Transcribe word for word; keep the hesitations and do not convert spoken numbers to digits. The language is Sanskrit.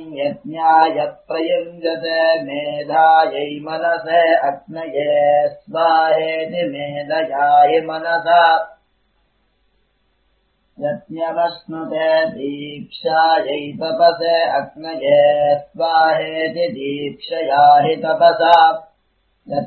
यज्ञाय प्रयुञ्जते मेधायै मनसे अग्नये स्वाहेति मेधयाय मनसा यज्ञमश्नुते दीक्षायै तपसे अग्नये स्वाहेति दीक्षया हि तपसा